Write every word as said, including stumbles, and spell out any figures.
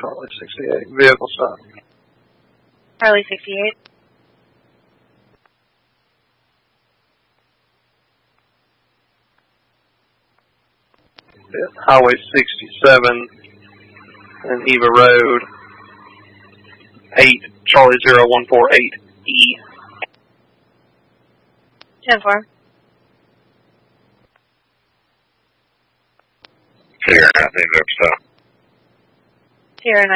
Charlie sixty-eight. Vehicle stop. Charlie sixty-eight. Highway sixty-seven and Eva Road. eight Charlie zero one four eight E. ten four. Sierra, I think that's uh Sierra